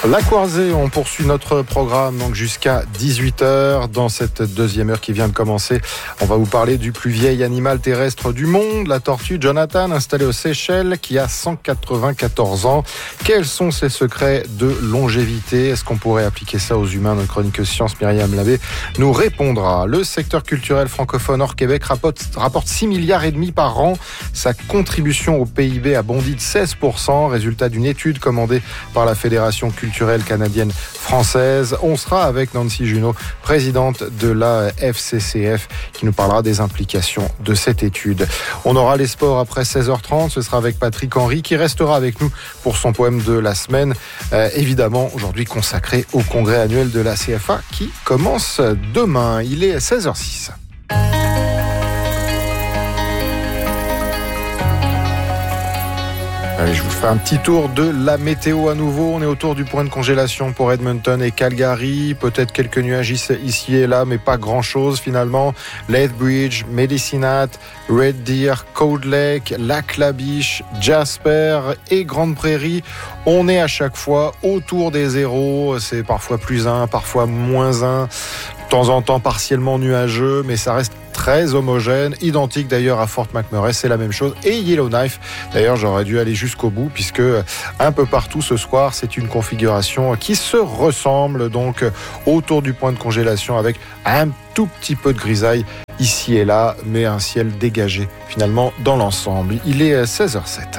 La Croisée, on poursuit notre programme donc jusqu'à 18h. Dans cette deuxième heure qui vient de commencer, on va vous parler du plus vieil animal terrestre du monde, la tortue Jonathan, installée aux Seychelles, qui a 194 ans. Quels sont ses secrets de longévité? Est-ce qu'on pourrait appliquer ça aux humains? Notre chroniqueuse science Myriam Labbé nous répondra. Le secteur culturel francophone hors Québec rapporte 6 milliards et demi par an. Sa contribution au PIB a bondi de 16%, résultat d'une étude commandée par la Fédération culturelle canadienne française. On sera avec Nancy Junot, présidente de la FCCF, qui nous parlera des implications de cette étude. On aura les sports après 16h30. Ce sera avec Patrick Henry, qui restera avec nous pour son poème de la semaine. Évidemment, aujourd'hui consacré au congrès annuel de la CFA qui commence demain. Il est 16h06. Allez, je vous fais un petit tour de la météo à nouveau. On est autour du point de congélation pour Edmonton et Calgary. Peut-être quelques nuages ici et là, mais pas grand-chose finalement. Lethbridge, Medicine Hat, Red Deer, Cold Lake, Lac-La-Biche, Jasper et Grande Prairie. On est à chaque fois autour des zéros. C'est parfois plus 1, parfois moins 1. De temps en temps partiellement nuageux, mais ça reste très homogène, identique d'ailleurs à Fort McMurray, c'est la même chose. Et Yellowknife, d'ailleurs j'aurais dû aller jusqu'au bout, puisque un peu partout ce soir, c'est une configuration qui se ressemble, donc autour du point de congélation, avec un tout petit peu de grisaille ici et là, mais un ciel dégagé finalement dans l'ensemble. Il est 16h07.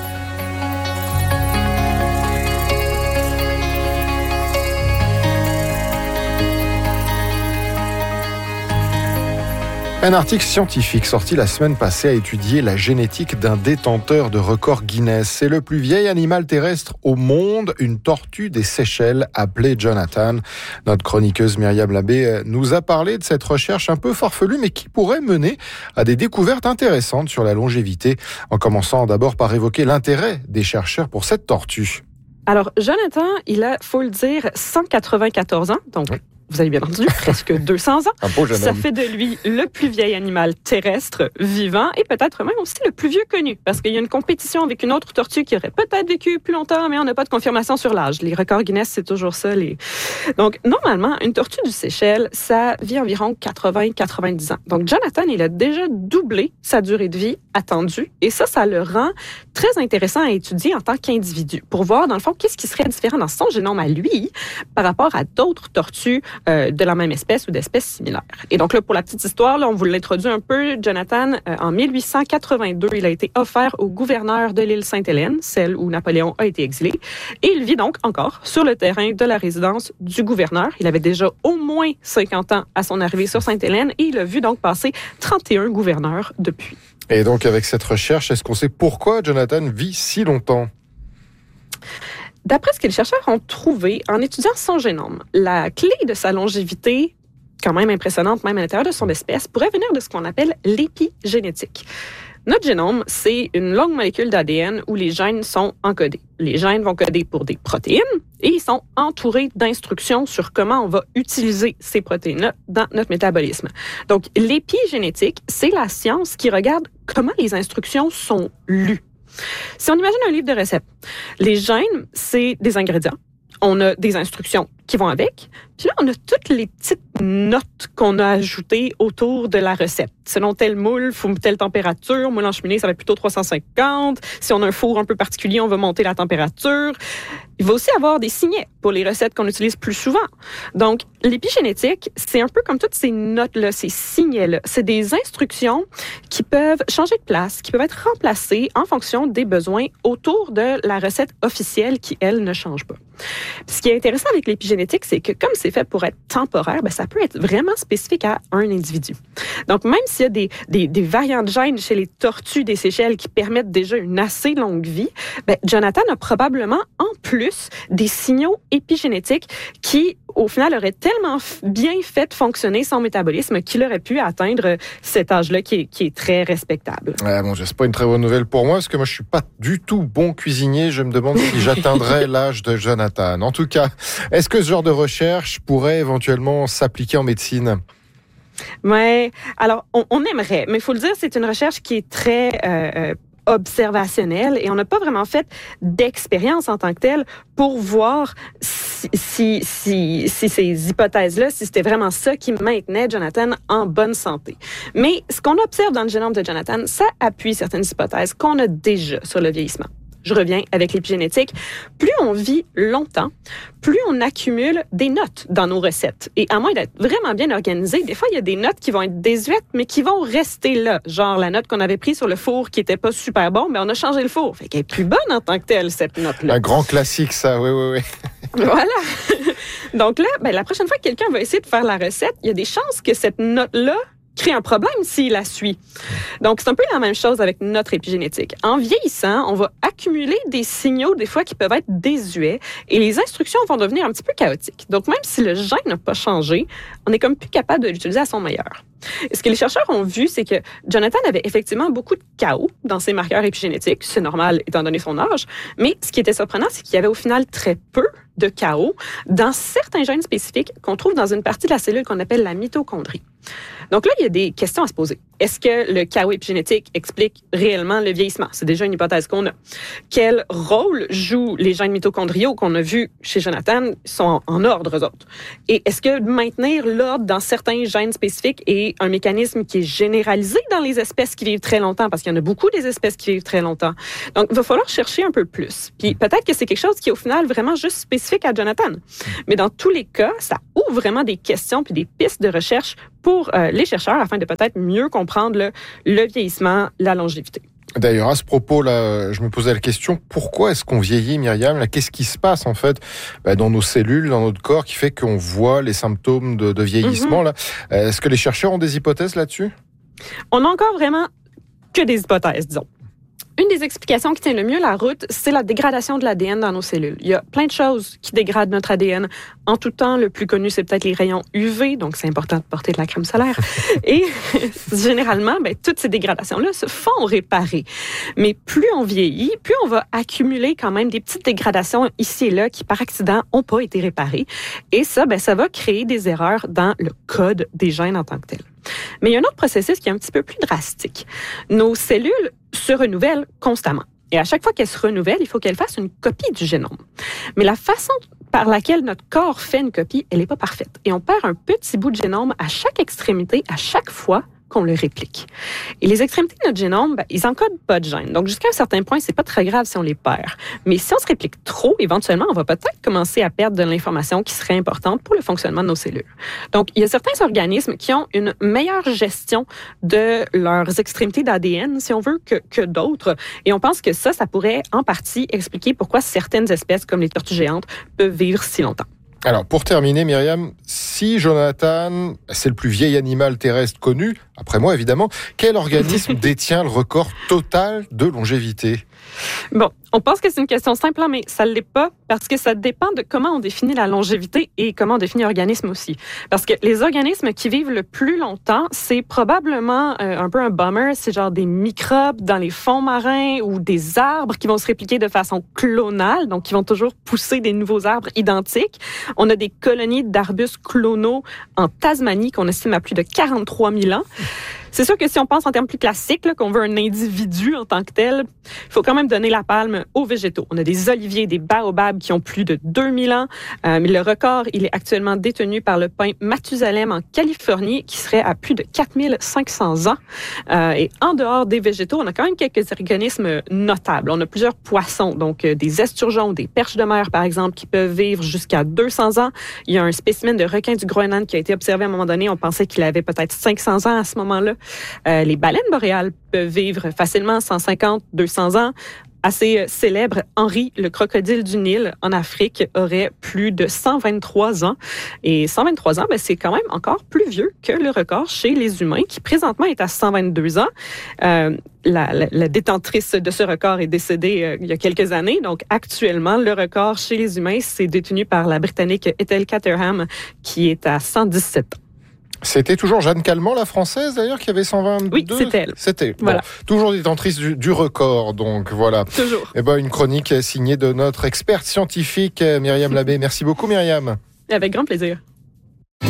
Un article scientifique sorti la semaine passée a étudié la génétique d'un détenteur de record Guinness. C'est le plus vieil animal terrestre au monde, une tortue des Seychelles appelée Jonathan. Notre chroniqueuse Myriam Labbé nous a parlé de cette recherche un peu farfelue, mais qui pourrait mener à des découvertes intéressantes sur la longévité, en commençant d'abord par évoquer l'intérêt des chercheurs pour cette tortue. Alors, Jonathan, il a, faut le dire, 194 ans, donc... Oui. Vous avez bien entendu, presque 200 ans. Un beau jeune Ça homme. fait de lui le plus vieil animal terrestre vivant et peut-être même aussi le plus vieux connu, parce qu'il y a une compétition avec une autre tortue qui aurait peut-être vécu plus longtemps, mais on n'a pas de confirmation sur l'âge. Les records Guinness, c'est toujours ça. Donc, normalement, une tortue du Seychelles, ça vit environ 80-90 ans. Donc, Jonathan, il a déjà doublé sa durée de vie attendue et ça le rend très intéressant à étudier en tant qu'individu pour voir, dans le fond, qu'est-ce qui serait différent dans son génome à lui par rapport à d'autres tortues de la même espèce ou d'espèces similaires. Et donc là, pour la petite histoire, là, on vous l'introduit un peu. Jonathan, en 1882, il a été offert au gouverneur de l'île Sainte-Hélène, celle où Napoléon a été exilé. Et il vit donc encore sur le terrain de la résidence du gouverneur. Il avait déjà au moins 50 ans à son arrivée sur Sainte-Hélène et il a vu donc passer 31 gouverneurs depuis. Et donc, avec cette recherche, est-ce qu'on sait pourquoi Jonathan vit si longtemps? D'après ce que les chercheurs ont trouvé en étudiant son génome, la clé de sa longévité, quand même impressionnante, même à l'intérieur de son espèce, pourrait venir de ce qu'on appelle l'épigénétique. Notre génome, c'est une longue molécule d'ADN où les gènes sont encodés. Les gènes vont coder pour des protéines et ils sont entourés d'instructions sur comment on va utiliser ces protéines-là dans notre métabolisme. Donc, l'épigénétique, c'est la science qui regarde comment les instructions sont lues. Si on imagine un livre de recettes, les gènes, c'est des ingrédients. On a des instructions qui vont avec. Puis là, on a toutes les petites notes qu'on a ajoutées autour de la recette. Selon tel moule, il faut telle température. Moule en cheminée, ça va être plutôt 350. Si on a un four un peu particulier, on va monter la température. Il va aussi avoir des signets pour les recettes qu'on utilise plus souvent. Donc, l'épigénétique, c'est un peu comme toutes ces notes-là, ces signets-là. C'est des instructions qui peuvent changer de place, qui peuvent être remplacées en fonction des besoins autour de la recette officielle qui, elle, ne change pas. Ce qui est intéressant avec l'épigénétique, c'est que comme c'est fait pour être temporaire, ça peut être vraiment spécifique à un individu. Donc, même s'il y a des variants de gènes chez les tortues des Seychelles qui permettent déjà une assez longue vie, Jonathan a probablement en plus des signaux épigénétiques qui, au final, auraient tellement bien fait fonctionner son métabolisme qu'il aurait pu atteindre cet âge-là qui est très respectable. Bon, c'est pas une très bonne nouvelle pour moi, parce que moi, je suis pas du tout bon cuisinier. Je me demande si j'atteindrai l'âge de Jonathan. En tout cas, est-ce que ce genre de recherche pourrait éventuellement s'appliquer en médecine? Ouais. Alors, on aimerait, mais il faut le dire, c'est une recherche qui est très observationnel et on n'a pas vraiment fait d'expérience en tant que telle pour voir si ces hypothèses-là, si c'était vraiment ça qui maintenait Jonathan en bonne santé. Mais ce qu'on observe dans le génome de Jonathan, ça appuie certaines hypothèses qu'on a déjà sur le vieillissement. Je reviens avec l'épigénétique. Plus on vit longtemps, plus on accumule des notes dans nos recettes. Et à moins d'être vraiment bien organisé, des fois, il y a des notes qui vont être désuètes, mais qui vont rester là. Genre la note qu'on avait prise sur le four qui était pas super bon, mais on a changé le four. Fait qu'elle est plus bonne en tant que telle, cette note-là. Un grand classique, ça, oui. Voilà. Donc là, la prochaine fois que quelqu'un va essayer de faire la recette, il y a des chances que cette note-là crée un problème s'il la suit. Donc, c'est un peu la même chose avec notre épigénétique. En vieillissant, on va accumuler des signaux, des fois, qui peuvent être désuets et les instructions vont devenir un petit peu chaotiques. Donc, même si le gène n'a pas changé, on est comme plus capable de l'utiliser à son meilleur. Et ce que les chercheurs ont vu, c'est que Jonathan avait effectivement beaucoup de chaos dans ses marqueurs épigénétiques. C'est normal étant donné son âge. Mais ce qui était surprenant, c'est qu'il y avait au final très peu de chaos dans certains gènes spécifiques qu'on trouve dans une partie de la cellule qu'on appelle la mitochondrie. Donc là, il y a des questions à se poser. Est-ce que le chaos épigénétique explique réellement le vieillissement? C'est déjà une hypothèse qu'on a. Quel rôle jouent les gènes mitochondriaux qu'on a vus chez Jonathan? Ils sont en ordre, eux autres. Et est-ce que maintenir l'ordre dans certains gènes spécifiques est un mécanisme qui est généralisé dans les espèces qui vivent très longtemps? Parce qu'il y en a beaucoup des espèces qui vivent très longtemps. Donc, il va falloir chercher un peu plus. Puis peut-être que c'est quelque chose qui est au final vraiment juste spécifique à Jonathan. Mais dans tous les cas, ça ouvre vraiment des questions puis des pistes de recherche pour les chercheurs afin de peut-être mieux comprendre le vieillissement, la longévité. D'ailleurs, à ce propos, là, je me posais la question, pourquoi est-ce qu'on vieillit, Myriam? Là, qu'est-ce qui se passe, en fait, dans nos cellules, dans notre corps, qui fait qu'on voit les symptômes de vieillissement, là? Est-ce que les chercheurs ont des hypothèses là-dessus? On n'a encore vraiment que des hypothèses, disons. Une des explications qui tient le mieux la route, c'est la dégradation de l'ADN dans nos cellules. Il y a plein de choses qui dégradent notre ADN. En tout temps, le plus connu, c'est peut-être les rayons UV, donc c'est important de porter de la crème solaire. Et généralement, toutes ces dégradations-là se font réparer. Mais plus on vieillit, plus on va accumuler quand même des petites dégradations ici et là qui, par accident, n'ont pas été réparées. Et ça, ça va créer des erreurs dans le code des gènes en tant que tel. Mais il y a un autre processus qui est un petit peu plus drastique. Nos cellules se renouvellent constamment. Et à chaque fois qu'elles se renouvellent, il faut qu'elles fassent une copie du génome. Mais la façon par laquelle notre corps fait une copie, elle n'est pas parfaite. Et on perd un petit bout de génome à chaque extrémité, à chaque fois qu'on le réplique. Et les extrémités de notre génome, ils n'encodent pas de gènes. Donc, jusqu'à un certain point, c'est pas très grave si on les perd. Mais si on se réplique trop, éventuellement, on va peut-être commencer à perdre de l'information qui serait importante pour le fonctionnement de nos cellules. Donc, il y a certains organismes qui ont une meilleure gestion de leurs extrémités d'ADN, si on veut, que d'autres. Et on pense que ça pourrait en partie expliquer pourquoi certaines espèces, comme les tortues géantes, peuvent vivre si longtemps. Alors, pour terminer, Myriam, si Jonathan, c'est le plus vieil animal terrestre connu, après moi évidemment, quel organisme détient le record total de longévité? Bon, on pense que c'est une question simple, mais ça ne l'est pas parce que ça dépend de comment on définit la longévité et comment on définit l'organisme aussi. Parce que les organismes qui vivent le plus longtemps, c'est probablement un peu un bummer, c'est genre des microbes dans les fonds marins ou des arbres qui vont se répliquer de façon clonale, donc qui vont toujours pousser des nouveaux arbres identiques. On a des colonies d'arbustes clonaux en Tasmanie qu'on estime à plus de 43 000 ans. C'est sûr que si on pense en termes plus classiques, là, qu'on veut un individu en tant que tel, il faut quand même donner la palme aux végétaux. On a des oliviers, des baobabs qui ont plus de 2000 ans. Mais le record, il est actuellement détenu par le pin Mathusalem en Californie, qui serait à plus de 4500 ans. Et en dehors des végétaux, on a quand même quelques organismes notables. On a plusieurs poissons, donc des esturgeons, des perches de mer, par exemple, qui peuvent vivre jusqu'à 200 ans. Il y a un spécimen de requin du Groenland qui a été observé à un moment donné. On pensait qu'il avait peut-être 500 ans à ce moment-là. Les baleines boréales peuvent vivre facilement 150, 200 ans. Assez célèbre, Henri, le crocodile du Nil en Afrique, aurait plus de 123 ans. Et 123 ans, c'est quand même encore plus vieux que le record chez les humains, qui présentement est à 122 ans. La détentrice de ce record est décédée il y a quelques années. Donc, actuellement, le record chez les humains, c'est détenu par la Britannique Ethel Caterham, qui est à 117 ans. C'était toujours Jeanne Calment, la française d'ailleurs, qui avait 122. Oui, c'était elle. C'était. Voilà. Bon, toujours détentrice du record, donc voilà. Toujours. Une chronique signée de notre experte scientifique, Myriam Labbé. Merci beaucoup, Myriam. Avec grand plaisir.